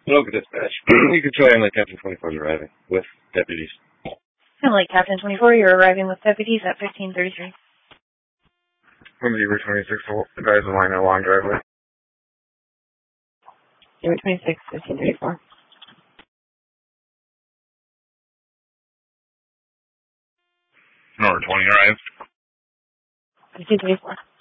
Local dispatch. You can try Emily Captain 24 is arriving with deputies. Emily Captain 24, you're arriving with deputies at 1533. From Beaver 26, the guys in line along driveway. Beaver 26, 1534. Number 20 arrived. 1534.